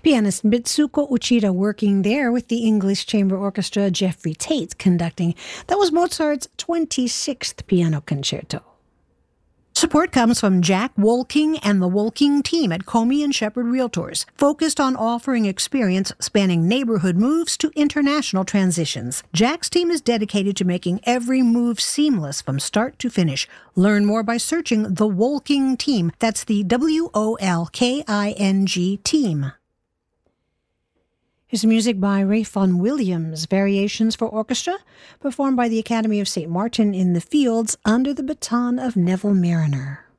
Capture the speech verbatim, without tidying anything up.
Pianist Mitsuko Uchida working there with the English Chamber Orchestra, Jeffrey Tate conducting. That was Mozart's twenty-sixth piano concerto. Support comes from Jack Wolking and the Wolking team at Comey and Shepherd Realtors, focused on offering experience spanning neighborhood moves to international transitions. Jack's team is dedicated to making every move seamless from start to finish. Learn more by searching the Wolking team. That's the W O L K I N G team. Here's music by Ray Vaughan Williams, Variations for Orchestra, performed by the Academy of Saint Martin in the Fields under the baton of Neville Marriner.